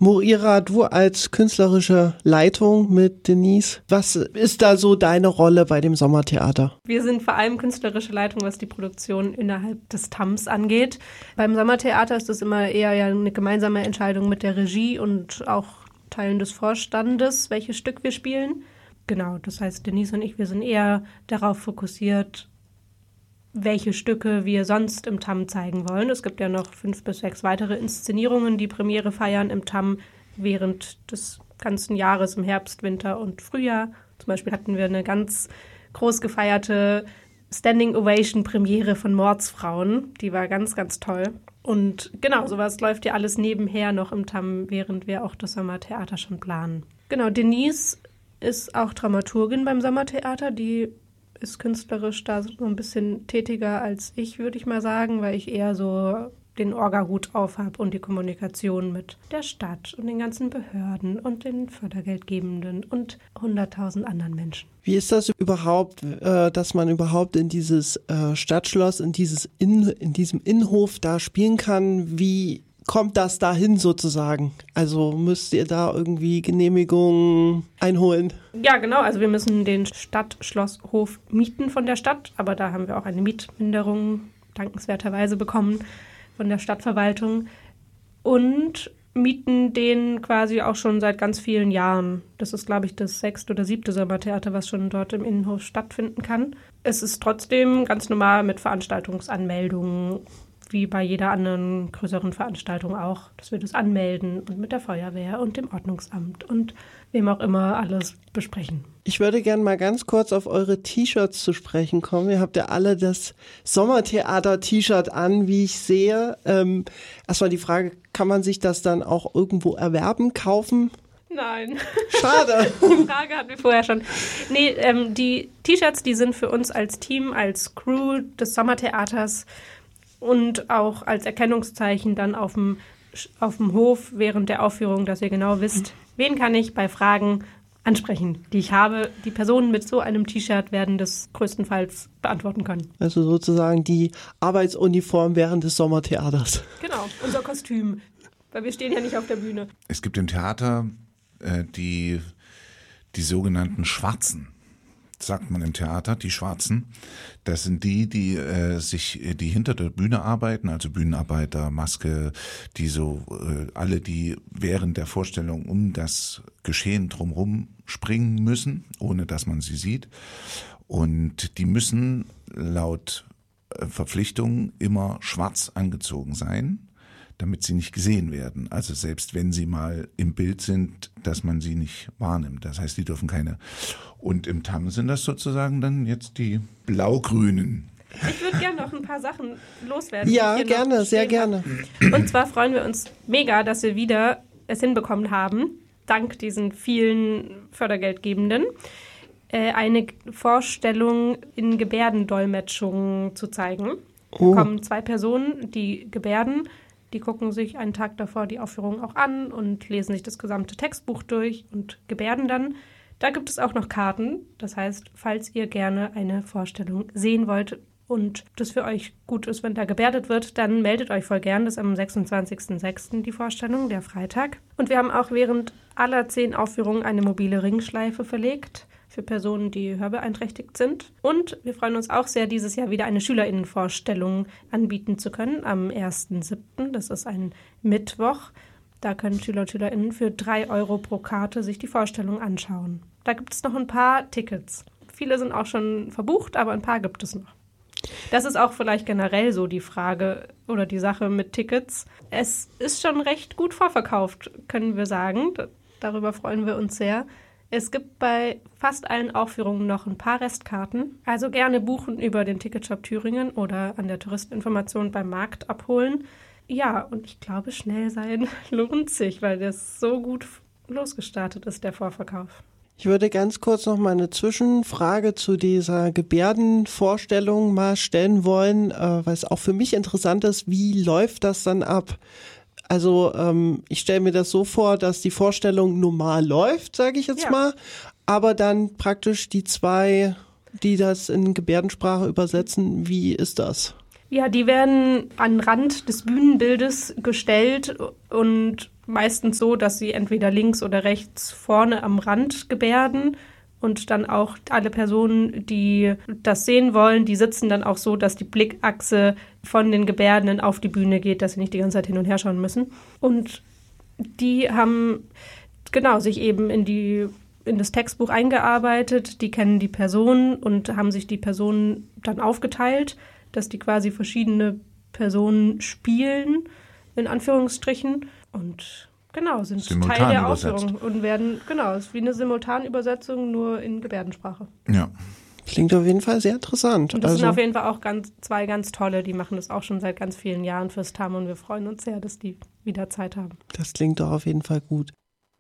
Moira, du als künstlerische Leitung mit Denise, was ist da so deine Rolle bei dem Sommertheater? Wir sind vor allem künstlerische Leitung, was die Produktion innerhalb des TAMs angeht. Beim Sommertheater ist das immer eher ja eine gemeinsame Entscheidung mit der Regie und auch Teilen des Vorstandes, welches Stück wir spielen. Genau, das heißt, Denise und ich, wir sind eher darauf fokussiert, welche Stücke wir sonst im TAM zeigen wollen. Es gibt ja noch 5 bis 6 weitere Inszenierungen, die Premiere feiern im TAM während des ganzen Jahres im Herbst, Winter und Frühjahr. Zum Beispiel hatten wir eine ganz groß gefeierte Standing Ovation Premiere von Mordsfrauen. Die war ganz, ganz toll. Und genau, sowas läuft ja alles nebenher noch im TAM, während wir auch das Sommertheater schon planen. Genau, Denise ist auch Dramaturgin beim Sommertheater. Die ist künstlerisch da so ein bisschen tätiger als ich, würde ich mal sagen, weil ich eher so den Orga-Hut auf habe und die Kommunikation mit der Stadt und den ganzen Behörden und den Fördergeldgebenden und 100.000 anderen Menschen. Wie ist das überhaupt, dass man überhaupt in dieses Stadtschloss, in diesem Innenhof da spielen kann? Wie kommt das dahin sozusagen? Also müsst ihr da irgendwie Genehmigungen einholen? Ja, genau. Also wir müssen den Stadtschlosshof mieten von der Stadt, aber da haben wir auch eine Mietminderung dankenswerterweise bekommen von der Stadtverwaltung und mieten den quasi auch schon seit ganz vielen Jahren. Das ist, glaube ich, das 6. oder 7. Sommertheater, was schon dort im Innenhof stattfinden kann. Es ist trotzdem ganz normal mit Veranstaltungsanmeldungen, wie bei jeder anderen größeren Veranstaltung auch, dass wir das anmelden und mit der Feuerwehr und dem Ordnungsamt und wem auch immer alles besprechen. Ich würde gerne mal ganz kurz auf eure T-Shirts zu sprechen kommen. Ihr habt ja alle das Sommertheater-T-Shirt an, wie ich sehe. Erstmal die Frage, kann man sich das dann auch irgendwo erwerben, kaufen? Nein. Schade. Die Frage hatten wir vorher schon. Nee, die T-Shirts, die sind für uns als Team, als Crew des Sommertheaters und auch als Erkennungszeichen dann auf dem Hof während der Aufführung, dass ihr genau wisst, wen kann ich bei Fragen ansprechen, die ich habe. Die Personen mit so einem T-Shirt werden das größtenteils beantworten können. Also sozusagen die Arbeitsuniform während des Sommertheaters. Genau, unser Kostüm, weil wir stehen ja nicht auf der Bühne. Es gibt im Theater die sogenannten Schwarzen. Sagt man im Theater, die Schwarzen. Das sind die hinter der Bühne arbeiten, also Bühnenarbeiter, Maske, alle, die während der Vorstellung um das Geschehen drumherum springen müssen, ohne dass man sie sieht. Und die müssen laut Verpflichtung immer schwarz angezogen sein, damit sie nicht gesehen werden. Also selbst wenn sie mal im Bild sind, dass man sie nicht wahrnimmt. Das heißt, die dürfen keine. Und im TAM sind das sozusagen dann jetzt die Blau-Grünen. Ich würde gerne noch ein paar Sachen loswerden. Ja, gerne, sehr gerne. Und zwar freuen wir uns mega, dass wir wieder es hinbekommen haben, dank diesen vielen Fördergeldgebenden, eine Vorstellung in Gebärdendolmetschung zu zeigen. Da kommen 2 Personen, die gebärden. Die gucken sich einen Tag davor die Aufführung auch an und lesen sich das gesamte Textbuch durch und gebärden dann. Da gibt es auch noch Karten. Das heißt, falls ihr gerne eine Vorstellung sehen wollt und das für euch gut ist, wenn da gebärdet wird, dann meldet euch voll gern. Das ist am 26.06. die Vorstellung, der Freitag. Und wir haben auch während aller 10 Aufführungen eine mobile Ringschleife verlegt für Personen, die hörbeeinträchtigt sind. Und wir freuen uns auch sehr, dieses Jahr wieder eine SchülerInnenvorstellung anbieten zu können am 1.07. Das ist ein Mittwoch. Da können Schüler und SchülerInnen für 3 € pro Karte sich die Vorstellung anschauen. Da gibt es noch ein paar Tickets. Viele sind auch schon verbucht, aber ein paar gibt es noch. Das ist auch vielleicht generell so die Frage oder die Sache mit Tickets. Es ist schon recht gut vorverkauft, können wir sagen. Darüber freuen wir uns sehr. Es gibt bei fast allen Aufführungen noch ein paar Restkarten. Also gerne buchen über den Ticketshop Thüringen oder an der Touristeninformation beim Markt abholen. Ja, und ich glaube, schnell sein lohnt sich, weil das so gut losgestartet ist, der Vorverkauf. Ich würde ganz kurz noch mal eine Zwischenfrage zu dieser Gebärdenvorstellung mal stellen wollen, weil es auch für mich interessant ist, wie läuft das dann ab? Also ich stelle mir das so vor, dass die Vorstellung normal läuft, sage ich jetzt mal, aber dann praktisch die 2, die das in Gebärdensprache übersetzen, wie ist das? Ja, die werden an den Rand des Bühnenbildes gestellt und meistens so, dass sie entweder links oder rechts vorne am Rand gebärden. Und dann auch alle Personen, die das sehen wollen, die sitzen dann auch so, dass die Blickachse von den Gebärdenden auf die Bühne geht, dass sie nicht die ganze Zeit hin und her schauen müssen. Und die haben sich eben in das Textbuch eingearbeitet. Die kennen die Personen und haben sich die Personen dann aufgeteilt, dass die quasi verschiedene Personen spielen, in Anführungsstrichen. Und sind Teil der Aufführung und werden, es ist wie eine Simultanübersetzung, nur in Gebärdensprache. Ja. Klingt auf jeden Fall sehr interessant. Und das sind auf jeden Fall auch zwei ganz tolle, die machen das auch schon seit ganz vielen Jahren fürs TAM und wir freuen uns sehr, dass die wieder Zeit haben. Das klingt doch auf jeden Fall gut.